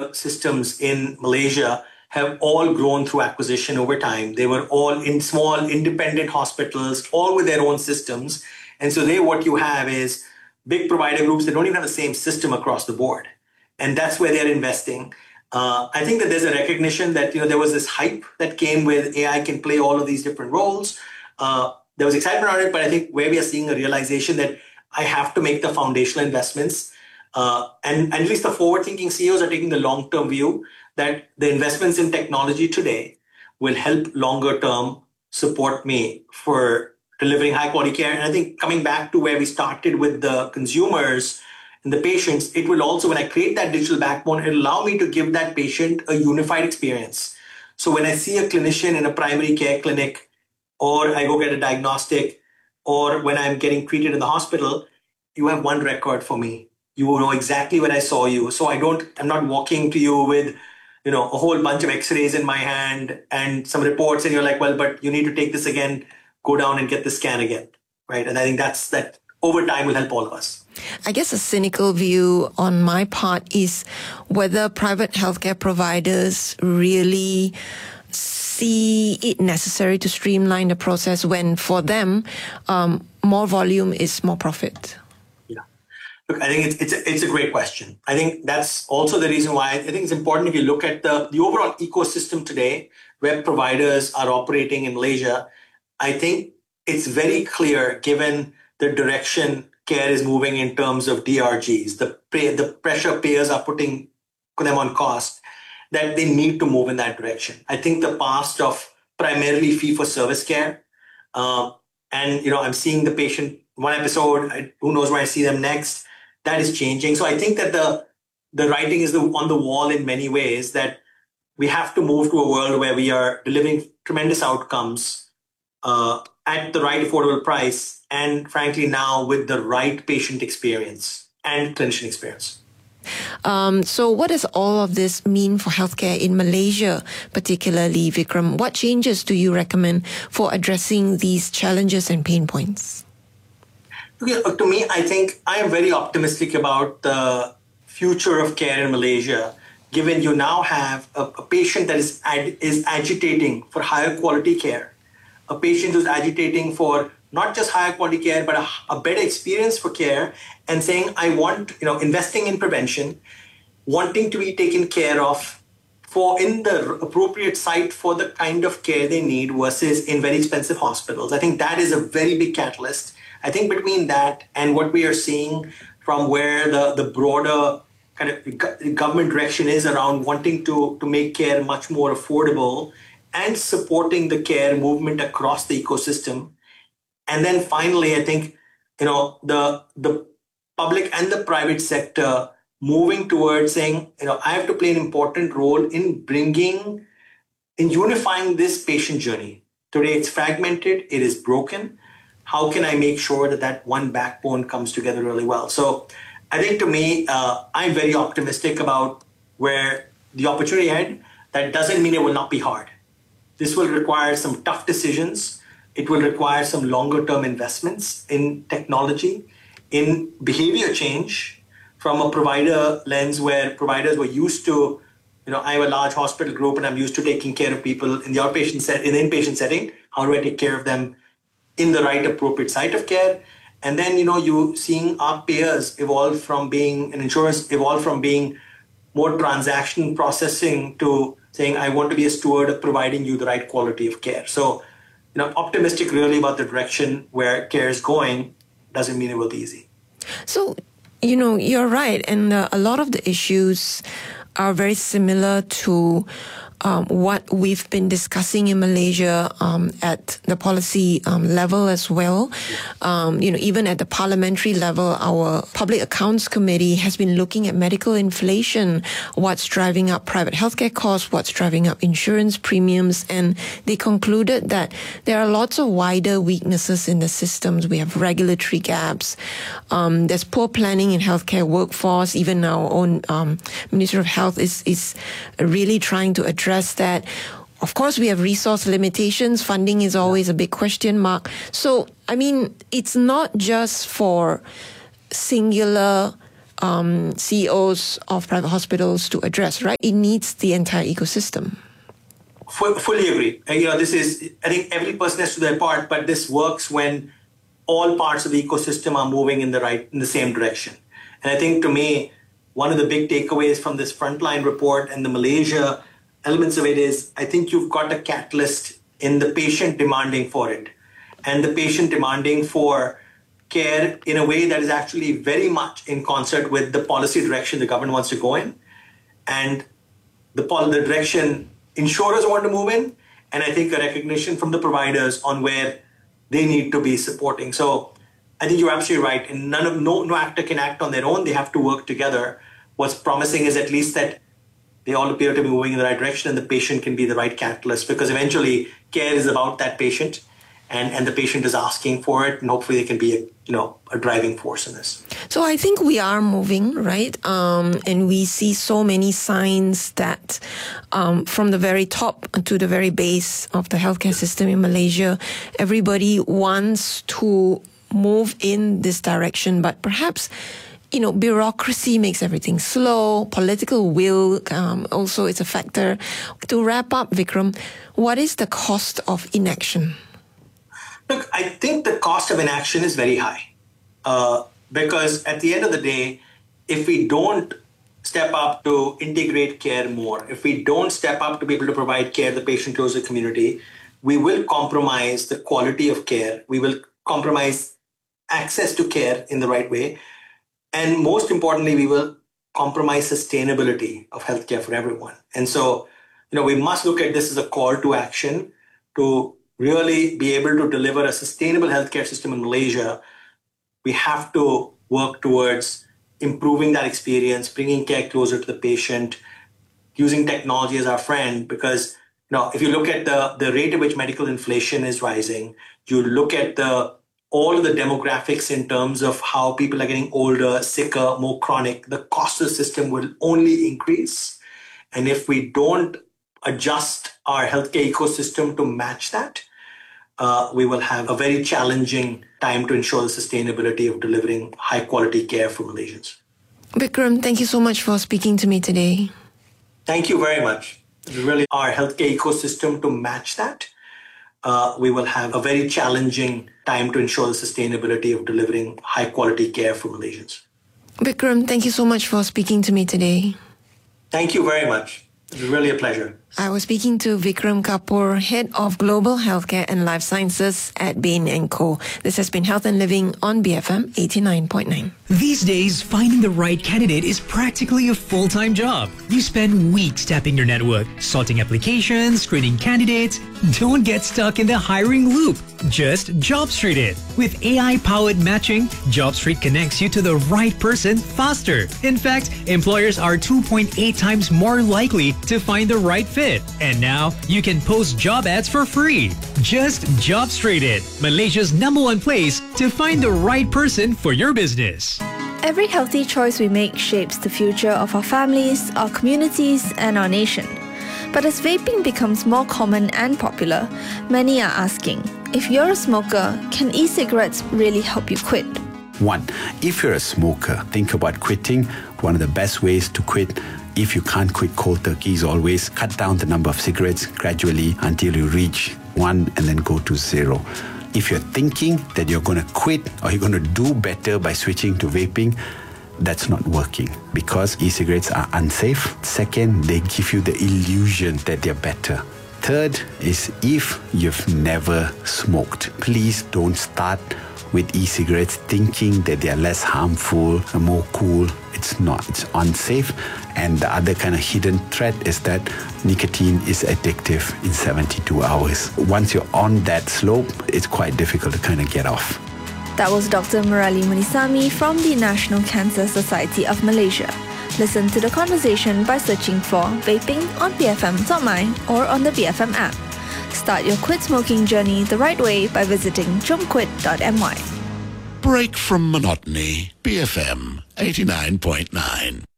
the systems in Malaysia have all grown through acquisition over time. They were all in small independent hospitals, all with their own systems. And so what you have is big provider groups that don't even have the same system across the board. And that's where they're investing. I think that there's a recognition that there was this hype that came with AI can play all of these different roles. There was excitement around it, but I think where we are seeing a realization that I have to make the foundational investments. And at least the forward-thinking CEOs are taking the long-term view that the investments in technology today will help longer-term support me for delivering high-quality care. And I think coming back to where we started with the consumers and the patients, it will also, when I create that digital backbone, it'll allow me to give that patient a unified experience. So when I see a clinician in a primary care clinic, or I go get a diagnostic, or when I'm getting treated in the hospital, you have one record for me. You will know exactly when I saw you. So I'm not walking to you with, a whole bunch of x-rays in my hand and some reports, and you're like, well, but you need to take this again, go down and get the scan again, right? And I think that over time will help all of us. I guess a cynical view on my part is whether private healthcare providers really see it necessary to streamline the process when for them, more volume is more profit. Look, I think it's a great question. I think that's also the reason why I think it's important if you look at the overall ecosystem today where providers are operating in Malaysia. I think it's very clear, given the direction care is moving in terms of DRGs, the pressure payers are putting them on cost, that they need to move in that direction. I think the past of primarily fee-for-service care, and I'm seeing the patient one episode, who knows where I see them next, that is changing. So I think that the writing is on the wall in many ways, that we have to move to a world where we are delivering tremendous outcomes at the right affordable price, and frankly now with the right patient experience and clinician experience. So what does all of this mean for healthcare in Malaysia, particularly, Vikram? What changes do you recommend for addressing these challenges and pain points? Okay, to me, I think I am very optimistic about the future of care in Malaysia, given you now have a patient that is agitating for higher quality care, a patient who's agitating for not just higher quality care, but a better experience for care, and saying, I want, investing in prevention, wanting to be taken care of in the appropriate site for the kind of care they need versus in very expensive hospitals. I think that is a very big catalyst. I think between that and what we are seeing from where the broader kind of government direction is around wanting to make care much more affordable and supporting the care movement across the ecosystem. And then finally, I think, the public and the private sector moving towards saying, I have to play an important role in unifying this patient journey. Today, it's fragmented, it is broken. How can I make sure that one backbone comes together really well? So I think to me, I'm very optimistic about where the opportunity ahead. That doesn't mean it will not be hard. This will require some tough decisions. It will require some longer term investments in technology, in behavior change from a provider lens where providers were used to, I have a large hospital group and I'm used to taking care of people in the inpatient setting. How do I take care of them in the right appropriate site of care? And then, you seeing our payers evolve from being more transaction processing to saying, I want to be a steward of providing you the right quality of care. So, optimistic really about the direction where care is going. Doesn't mean it will be easy. So, you're right. And a lot of the issues are very similar to what we've been discussing in Malaysia at the policy level as well. Even at the parliamentary level, our Public Accounts Committee has been looking at medical inflation, what's driving up private healthcare costs, what's driving up insurance premiums, and they concluded that there are lots of wider weaknesses in the systems. We have regulatory gaps. There's poor planning in healthcare workforce. Even our own Minister of Health is really trying to address that. Of course, we have resource limitations. Funding is always a big question mark. So, it's not just for singular CEOs of private hospitals to address, right? It needs the entire ecosystem. Fully agree. This is, I think every person has to do their part, but this works when all parts of the ecosystem are moving in the same direction. And I think, to me, one of the big takeaways from this Frontline report and the Malaysia elements of it is, I think you've got a catalyst in the patient demanding for it, and the patient demanding for care in a way that is actually very much in concert with the policy direction the government wants to go in, and the direction insurers want to move in, and I think a recognition from the providers on where they need to be supporting. So I think you're absolutely right. And no actor can act on their own. They have to work together. What's promising is at least that they all appear to be moving in the right direction, and the patient can be the right catalyst, because eventually care is about that patient, and the patient is asking for it, and hopefully they can be a driving force in this. So I think we are moving, right? And we see so many signs that from the very top to the very base of the healthcare system in Malaysia, everybody wants to move in this direction, but perhaps bureaucracy makes everything slow. Political will also is a factor. To wrap up, Vikram, what is the cost of inaction? Look, I think the cost of inaction is very high, because at the end of the day, if we don't step up to integrate care more, if we don't step up to be able to provide care to the patient close to the community, we will compromise the quality of care. We will compromise access to care in the right way. And most importantly, we will compromise sustainability of healthcare for everyone. And so, we must look at this as a call to action to really be able to deliver a sustainable healthcare system in Malaysia. We have to work towards improving that experience, bringing care closer to the patient, using technology as our friend, because if you look at the rate at which medical inflation is rising, you look at all of the demographics in terms of how people are getting older, sicker, more chronic, the cost of the system will only increase. And if we don't adjust our healthcare ecosystem to match that, we will have a very challenging time to ensure the sustainability of delivering high quality care for Malaysians. Vikram, thank you so much for speaking to me today. Thank you very much. Really, our healthcare ecosystem to match that, we will have a very challenging time to ensure the sustainability of delivering high quality care for Malaysians. Vikram, thank you so much for speaking to me today. Thank you very much. It was really a pleasure. I was speaking to Vikram Kapoor, Head of Global Healthcare and Life Sciences at Bain & Co. This has been Health and Living on BFM 89.9. These days, finding the right candidate is practically a full-time job. You spend weeks tapping your network, sorting applications, screening candidates. Don't get stuck in the hiring loop. Just JobStreet it. With AI-powered matching, JobStreet connects you to the right person faster. In fact, employers are 2.8 times more likely to find the right fit. And now, you can post job ads for free. Just JobStreet it, Malaysia's #1 place to find the right person for your business. Every healthy choice we make shapes the future of our families, our communities, and our nation. But as vaping becomes more common and popular, many are asking, if you're a smoker, can e-cigarettes really help you quit? 1. If you're a smoker, think about quitting. One of the best ways to quit, if you can't quit cold turkey, is always cut down the number of cigarettes gradually until you reach 1 and then go to 0. If you're thinking that you're going to quit or you're going to do better by switching to vaping, that's not working because e-cigarettes are unsafe. Second, they give you the illusion that they're better. Third is if you've never smoked, please don't start with e-cigarettes thinking that they are less harmful and more cool. It's not. It's unsafe. And the other kind of hidden threat is that nicotine is addictive in 72 hours. Once you're on that slope, it's quite difficult to kind of get off. That was Dr. Murali Munisami from the National Cancer Society of Malaysia. Listen to the conversation by searching for Vaping on BFM.my or on the BFM app. Start your quit smoking journey the right way by visiting jomquit.my. Break from monotony. BFM 89.9.